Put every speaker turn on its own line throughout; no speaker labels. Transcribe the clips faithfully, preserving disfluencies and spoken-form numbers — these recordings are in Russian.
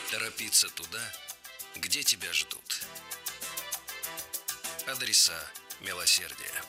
Торопиться туда, где тебя ждут. Адреса милосердия.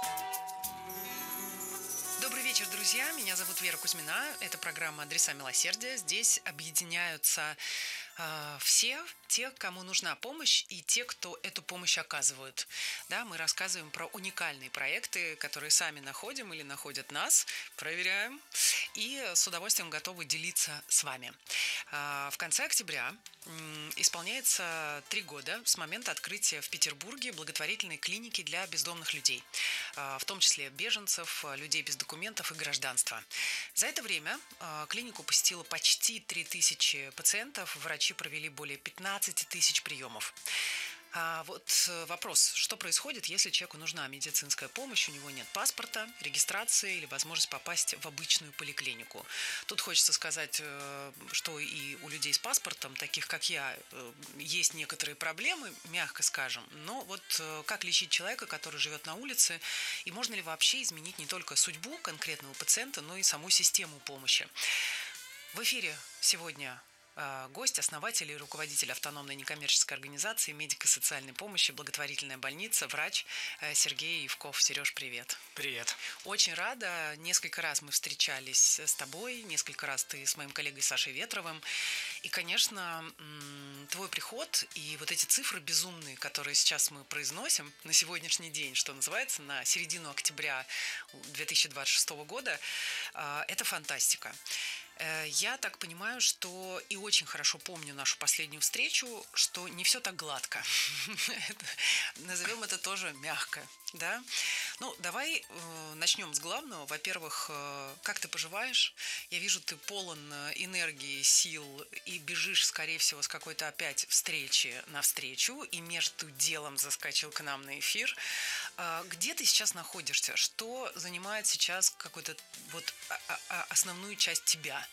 Добрый вечер, друзья. Меня зовут Вера Кузьмина. Это программа «Адреса милосердия». Здесь объединяются э, все те, кому нужна помощь, и те, кто эту помощь оказывают. Да, мы рассказываем про уникальные проекты, которые сами находим или находят нас, проверяем, и с удовольствием готовы делиться с вами. Э, в конце октября э, исполняется три года с момента открытия в Петербурге благотворительной клиники для бездомных людей, э, в том числе беженцев, людей без документов и гражданства. За это время э, клинику посетило почти три тысячи пациентов, врачи провели более пятнадцать тысяч приемов. А вот вопрос, что происходит, если человеку нужна медицинская помощь, у него нет паспорта, регистрации или возможность попасть в обычную поликлинику. Тут хочется сказать, что и у людей с паспортом, таких как я, есть некоторые проблемы, мягко скажем. Но вот как лечить человека, который живет на улице, и можно ли вообще изменить не только судьбу конкретного пациента, но и саму систему помощи? В эфире сегодня гость, основатель и руководитель автономной некоммерческой организации медико-социальной помощи «Благотворительная больница», врач Сергей Евков. Сереж, привет.
Привет.
Очень рада. Несколько раз мы встречались с тобой, несколько раз ты с моим коллегой Сашей Ветровым. И, конечно, твой приход и вот эти цифры безумные, которые сейчас мы произносим на сегодняшний день, что называется, на середину октября две тысячи двадцать шестого года, это фантастика. Я так понимаю, что и очень хорошо помню нашу последнюю встречу, что не все так гладко. Назовем это тоже мягко, да? Ну, давай э, начнем с главного. Во-первых, э, как ты поживаешь? Я вижу, ты полон энергии, сил и бежишь, скорее всего, с какой-то опять встречи навстречу, и между делом заскочил к нам на эфир. Э, где ты сейчас находишься? Что занимает сейчас какую-то вот основную часть тебя?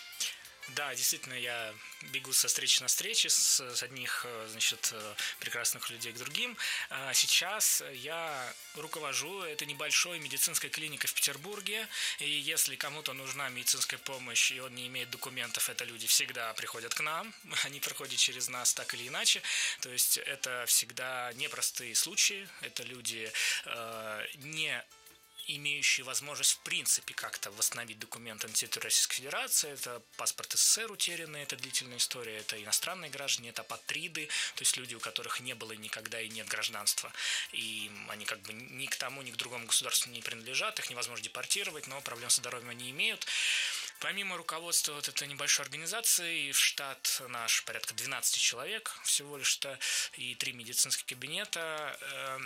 Да, действительно, я бегу со встречи на встречи, с, с одних, значит, прекрасных людей к другим. Сейчас я руковожу этой небольшой медицинской клиникой в Петербурге, и если кому-то нужна медицинская помощь, и он не имеет документов, это люди всегда приходят к нам, они проходят через нас так или иначе, то есть это всегда непростые случаи, это люди э, не имеющие возможность в принципе как-то восстановить документы на территории Российской Федерации. Это паспорт СССР утерянный, это длительная история, это иностранные граждане, это апатриды, то есть люди, у которых не было никогда и нет гражданства. И они как бы ни к тому, ни к другому государству не принадлежат, их невозможно депортировать, но проблем со здоровьем они имеют. Помимо руководства вот этой небольшой организации, в штат наш порядка двенадцать человек всего лишь-то, и три медицинских кабинета,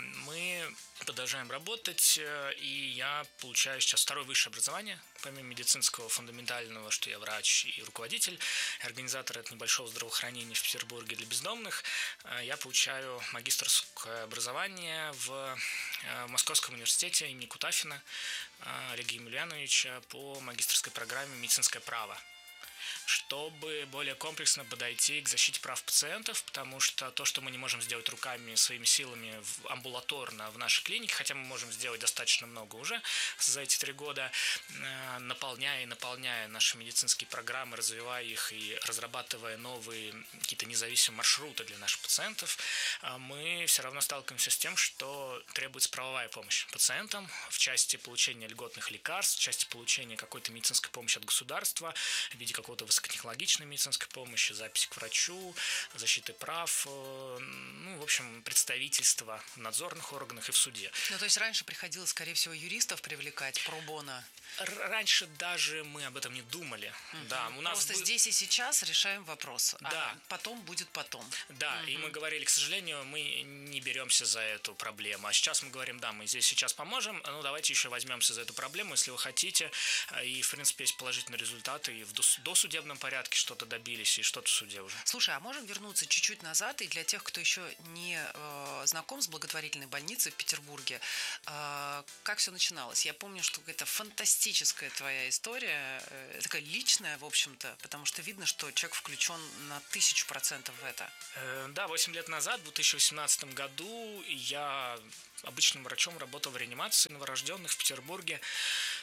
мы продолжаем работать, и я получаю сейчас второе высшее образование, помимо медицинского фундаментального, что я врач и руководитель, организатор этого небольшого здравоохранения в Петербурге для бездомных. Я получаю магистерское образование в Московском университете имени Кутафина Олега Емельяновича по магистерской программе «Медицинское право», чтобы более комплексно подойти к защите прав пациентов, потому что то, что мы не можем сделать руками, своими силами амбулаторно в нашей клинике, хотя мы можем сделать достаточно много уже за эти три года, наполняя и наполняя наши медицинские программы, развивая их и разрабатывая новые какие-то независимые маршруты для наших пациентов, мы все равно сталкиваемся с тем, что требуется правовая помощь пациентам в части получения льготных лекарств, в части получения какой-то медицинской помощи от государства в виде какого-то высокотехнологичной медицинской помощи, записи к врачу, защиты прав, ну, в общем, представительства в надзорных органах и в суде.
Ну, то есть раньше приходилось, скорее всего, юристов привлекать, пробона?
Раньше даже мы об этом не думали. Угу. Да, у нас
Просто
был...
здесь и сейчас решаем вопрос,
да.
А потом будет потом.
Да, угу. И мы говорили, к сожалению, мы не беремся за эту проблему. А сейчас мы говорим, да, мы здесь сейчас поможем, ну, давайте еще возьмемся за эту проблему, если вы хотите. И, в принципе, есть положительные результаты, и в досудебном порядке что-то добились, и что-то в суде уже.
Слушай, а можем вернуться чуть-чуть назад, и для тех, кто еще не э, знаком с благотворительной больницей в Петербурге, э, как все начиналось? Я помню, что это фантастическая твоя история, э, такая личная, в общем-то, потому что видно, что человек включен на тысячу процентов в это.
Э, да, восемь лет назад, в две тысячи восемнадцатом году, я обычным врачом работал в реанимации новорожденных в Петербурге.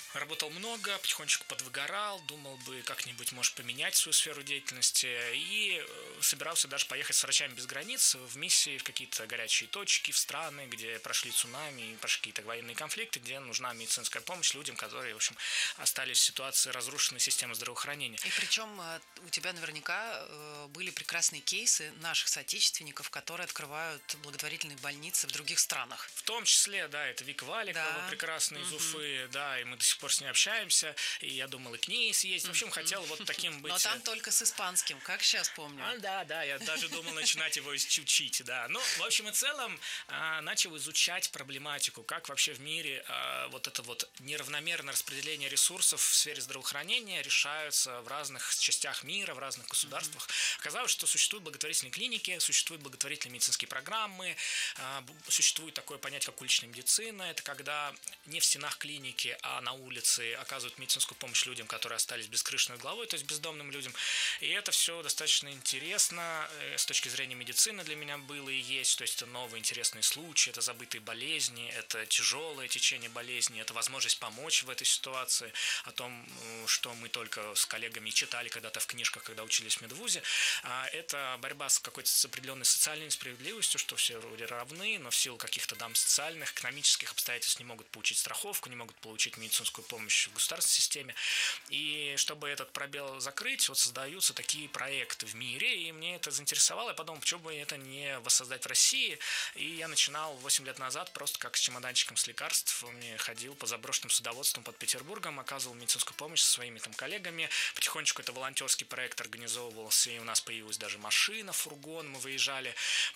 Работал много, потихонечку подвыгорал, думал бы как-нибудь, может, поменять свою сферу деятельности, и собирался даже поехать с «Врачами без границ» в миссии в какие-то горячие точки, в страны, где прошли цунами, прошли какие-то военные конфликты, где нужна медицинская помощь людям, которые, в общем, остались в ситуации разрушенной системы здравоохранения.
И причем у тебя наверняка были прекрасные кейсы наших соотечественников, которые открывают благотворительные больницы в других странах.
В том числе, да, это Вика Валикова, да. прекрасная из Уфы, да, и мы до сих пор с ней общаемся, и я думал и к ней съездить. В общем, хотел вот таким быть.
Но там только с испанским, как сейчас помню.
А, да, да, я даже думал начинать его учить, да. Ну, в общем и целом, а, начал изучать проблематику, как вообще в мире а, вот это вот неравномерное распределение ресурсов в сфере здравоохранения решаются в разных частях мира, в разных государствах. Mm-hmm. Оказалось, что существуют благотворительные клиники, существуют благотворительные медицинские программы, а, существует такое понятие, как уличная медицина. Это когда не в стенах клиники, а на улице оказывают медицинскую помощь людям, которые остались без крыши над головой, то есть бездомным людям. И это все достаточно интересно с точки зрения медицины для меня было и есть. То есть это новые интересные случаи, это забытые болезни, это тяжелое течение болезни, это возможность помочь в этой ситуации, о том, что мы только с коллегами читали когда-то в книжках, когда учились в медвузе. Это борьба с какой-то с определенной социальной несправедливостью, что все вроде равны, но в силу каких-то там социальных, экономических обстоятельств не могут получить страховку, не могут получить медицинскую помощь в государственной системе. И чтобы этот пробел закрыть, вот создаются такие проекты в мире, и мне это заинтересовало. Я подумал, почему бы это не воссоздать в России. И я начинал восемь лет назад просто как с чемоданчиком с лекарствами, ходил по заброшенным садоводствам под Петербургом, оказывал медицинскую помощь со своими там коллегами. Потихонечку это волонтерский проект организовывался, и у нас появилась даже машина, фургон. Мы выезжали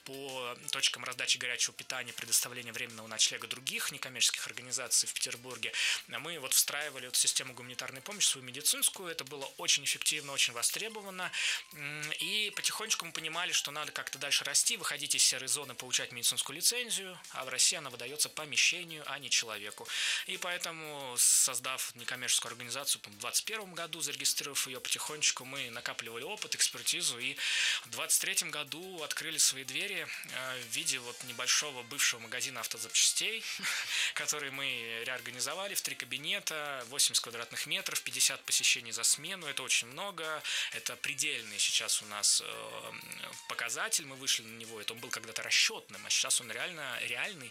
по точкам раздачи горячего питания, предоставления временного ночлега других некоммерческих организаций в Петербурге. Мы вот встраивали эту систему гуманитарной помощи, свою медицинскую. Это было очень эффективно, очень востребовано. И потихонечку мы понимали, что надо как-то дальше расти, выходить из серой зоны, получать медицинскую лицензию, а в России она выдается помещению, а не человеку. И поэтому, создав некоммерческую организацию в двадцать первом году, зарегистрировав ее потихонечку, мы накапливали опыт, экспертизу, и в двадцать третьем году открыли свои двери в виде вот небольшого бывшего магазина автозапчастей, который мы реорганизовали в три кабинета, восемьдесят квадратных метров, пятьдесят посещений за смену. Это очень много, это предельный сейчас у нас показатель, мы вышли на него, это он был когда-то расчетным, а сейчас он реально реальный,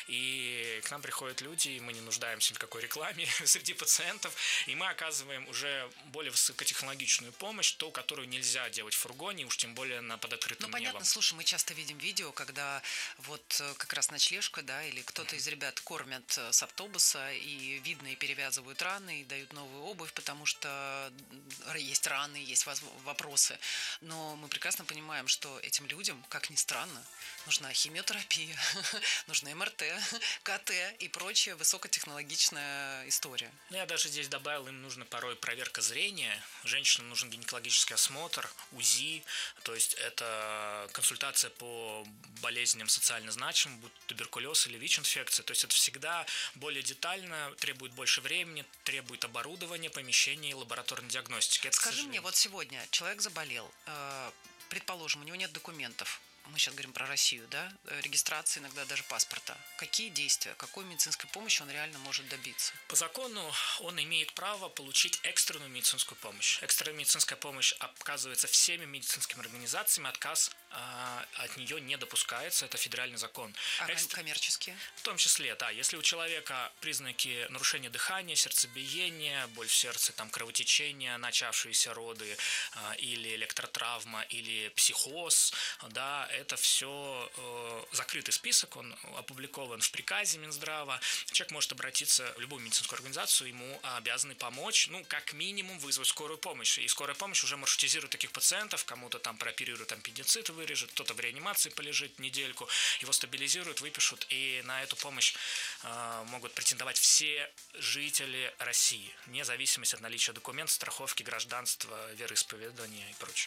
и к нам приходят люди, и мы не нуждаемся ни в какой рекламе среди пациентов, и мы оказываем уже более высокотехнологичную помощь, ту, которую нельзя делать в фургоне, уж тем более на под открытым
ну, понятно,
небом.
Слушай, мы часто видим видео, когда вот как раз ночлежка, да, или кто-то mm-hmm. из ребят кормят с автобуса, и видно, и перевязывают раны, и дают новую обувь, потому что есть раны, есть вопросы. Но мы прекрасно понимаем, что этим людям, как ни странно, нужна химиотерапия, нужна эм эр тэ, ка тэ и прочая высокотехнологичная история.
Ну, я даже здесь добавил, им нужна порой проверка зрения, женщинам нужен гинекологический осмотр, УЗИ, то есть это консультация по болезням социально значимым, будь туберкулез или ВИЧ-инфекция, то есть это всегда более детально, требует больше времени, требует оборудования, помещений и лабораторной диагностики. Это,
скажи мне, вот сегодня человек заболел, предположим, у него нет документов, мы сейчас говорим про Россию, да, регистрации, иногда даже паспорта. Какие действия, какой медицинской помощи он реально может добиться?
По закону он имеет право получить экстренную медицинскую помощь. Экстренная медицинская помощь оказывается всеми медицинскими организациями, отказ а, от нее не допускается, это федеральный закон.
А Экстр... коммерческие?
В том числе, да. Если у человека признаки нарушения дыхания, сердцебиения, боль в сердце, там, кровотечение, начавшиеся роды а, или электротравма, или психоз, да, это все э, закрытый список, он опубликован в приказе Минздрава. Человек может обратиться в любую медицинскую организацию, ему обязаны помочь, ну, как минимум, вызвать скорую помощь. И скорая помощь уже маршрутизирует таких пациентов, кому-то там прооперируют аппендицит, вырежет, кто-то в реанимации полежит недельку, его стабилизируют, выпишут, и на эту помощь э, могут претендовать все жители России, вне зависимости от наличия документов, страховки, гражданства, вероисповедания и прочее.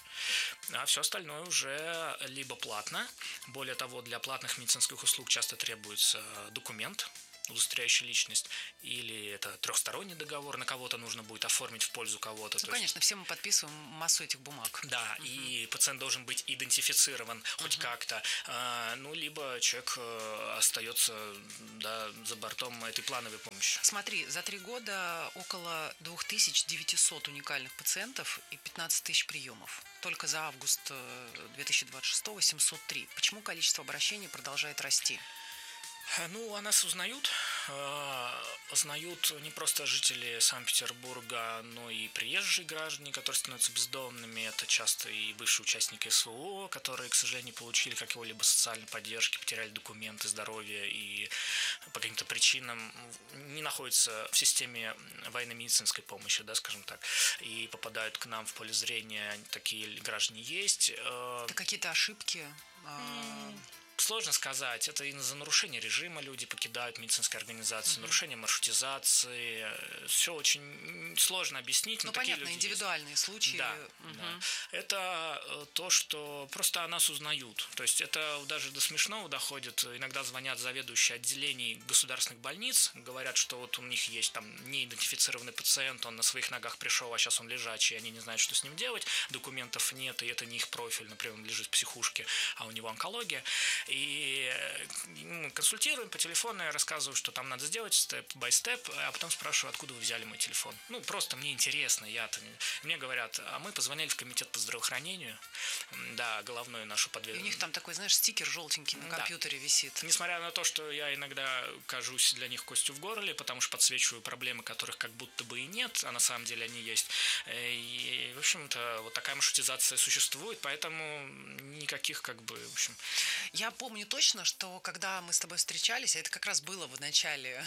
А все остальное уже либо платно. Более того, для платных медицинских услуг часто требуется документ, удостоверяющая личность, или это трехсторонний договор, на кого-то нужно будет оформить в пользу кого-то.
Ну, конечно, есть... все мы подписываем массу этих бумаг.
Да, угу. И пациент должен быть идентифицирован хоть угу. как-то, ну, либо человек остается, да, за бортом этой плановой помощи.
Смотри, за три года около две тысячи девятьсот уникальных пациентов и пятнадцать тысяч приемов. Только за август две тысячи двадцать шестого семьсот три. Почему количество обращений продолжает расти?
Ну, о нас узнают. Узнают не просто жители Санкт-Петербурга, но и приезжие граждане, которые становятся бездомными. Это часто и бывшие участники СВО, которые, к сожалению, не получили какого-либо социальной поддержки, потеряли документы, здоровье и по каким-то причинам не находятся в системе военно-медицинской помощи, да, скажем так, и попадают к нам в поле зрения. Такие граждане есть.
Это какие-то ошибки?
Сложно сказать. Это из-за нарушения режима люди покидают медицинские организации, угу. нарушение маршрутизации. Все очень сложно объяснить.
Ну, понятно, индивидуальные есть. Случаи.
Да,
угу.
да. Это то, что просто о нас узнают. То есть это даже до смешного доходит. Иногда звонят заведующие отделений государственных больниц, говорят, что вот у них есть там неидентифицированный пациент, он на своих ногах пришел, а сейчас он лежачий, они не знают, что с ним делать, документов нет, и это не их профиль, например, он лежит в психушке, а у него онкология. И мы консультируем по телефону, я рассказываю, что там надо сделать степ-бай-степ, а потом спрашиваю, откуда вы взяли мой телефон. Ну, просто мне интересно, я-то... Мне говорят, а мы позвонили в комитет по здравоохранению, да, головную нашу подвеску.
И у них там такой, знаешь, стикер желтенький на компьютере да. висит.
Несмотря на то, что я иногда кажусь для них костью в горле, потому что подсвечиваю проблемы, которых как будто бы и нет, а на самом деле они есть. И, в общем-то, вот такая маршрутизация существует, поэтому никаких, как бы, в общем...
Я помню точно, что когда мы с тобой встречались, это как раз было в начале,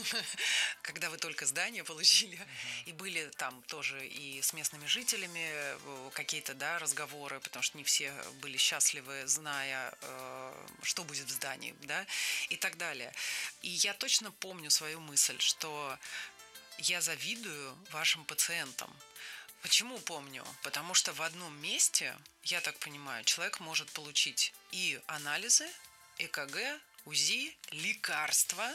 когда вы только здание получили, uh-huh. и были там тоже и с местными жителями какие-то, да, разговоры, потому что не все были счастливы, зная, что будет в здании, да, и так далее. И я точно помню свою мысль, что я завидую вашим пациентам. Почему помню? Потому что в одном месте, я так понимаю, человек может получить и анализы, ЭКГ, УЗИ, лекарства,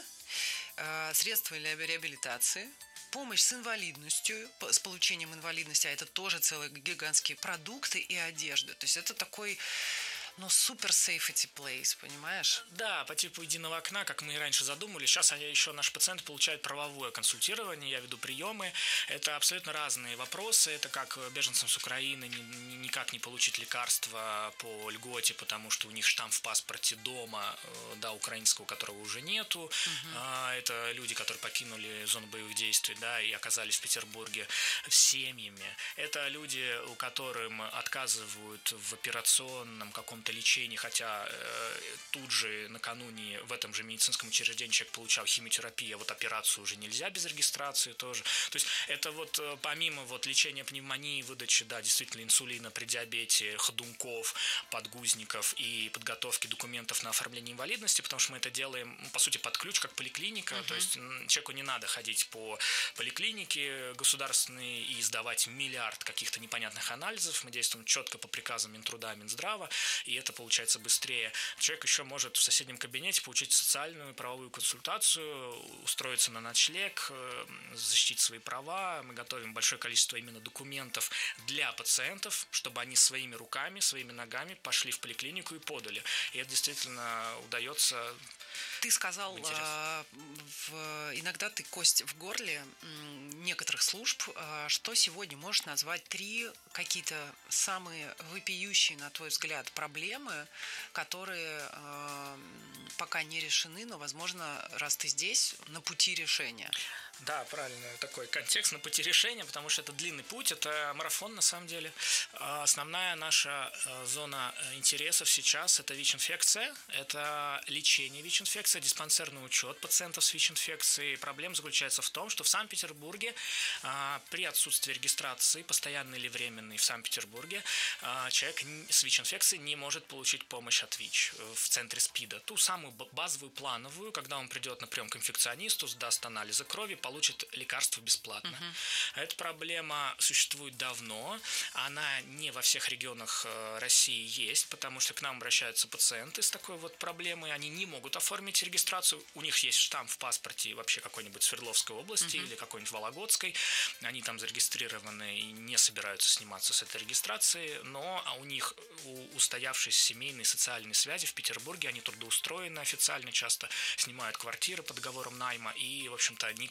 э, средства для реабилитации, помощь с инвалидностью, с получением инвалидности, а это тоже целые гигантские продукты и одежда. То есть это такой... Ну, супер safety place, понимаешь?
Да, по типу единого окна, как мы и раньше задумали. Сейчас еще наши пациенты получают правовое консультирование, я веду приемы. Это абсолютно разные вопросы. Это как беженцам с Украины никак не получить лекарства по льготе, потому что у них штамп в паспорте дома, да, украинского, которого уже нету. Угу. Это люди, которые покинули зону боевых действий, да, и оказались в Петербурге с семьями. Это люди, у которых отказывают в операционном каком-то лечении, хотя э, тут же накануне в этом же медицинском учреждении человек получал химиотерапию, а вот операцию уже нельзя без регистрации тоже. То есть это вот помимо вот лечения пневмонии, выдачи, да, действительно инсулина при диабете, ходунков, подгузников и подготовки документов на оформление инвалидности, потому что мы это делаем, по сути, под ключ, как поликлиника, uh-huh. то есть человеку не надо ходить по поликлинике государственной и сдавать миллиард каких-то непонятных анализов, мы действуем четко по приказам Минтруда, Минздрава, и это получается быстрее. Человек еще может в соседнем кабинете получить социальную правовую консультацию, устроиться на ночлег, защитить свои права. Мы готовим большое количество именно документов для пациентов, чтобы они своими руками, своими ногами пошли в поликлинику и подали. И это действительно удается.
Ты сказал, э, в, иногда ты кость в горле некоторых служб. Что сегодня можешь назвать три какие-то самые вопиющие, на твой взгляд, проблемы, которые э, пока не решены, но, возможно, раз ты здесь, на пути решения?
Да, правильно, такой контекст на пути решения, потому что это длинный путь, это марафон на самом деле. Основная наша зона интересов сейчас – это ВИЧ-инфекция, это лечение ВИЧ-инфекции, диспансерный учет пациентов с ВИЧ-инфекцией. Проблема заключается в том, что в Санкт-Петербурге при отсутствии регистрации, постоянной или временной в Санкт-Петербурге, человек с ВИЧ-инфекцией не может получить помощь от ВИЧ в центре СПИДа. Ту самую базовую, плановую, когда он придет на прием к инфекционисту, сдаст анализы крови, получат лекарства бесплатно. Uh-huh. Эта проблема существует давно, она не во всех регионах России есть, потому что к нам обращаются пациенты с такой вот проблемой, они не могут оформить регистрацию, у них есть штамп в паспорте вообще какой-нибудь Свердловской области uh-huh. или какой-нибудь Вологодской, они там зарегистрированы и не собираются сниматься с этой регистрации, но у них устоявшиеся семейные социальные связи в Петербурге, они трудоустроены официально, часто снимают квартиры по договорам найма, и, в общем-то, они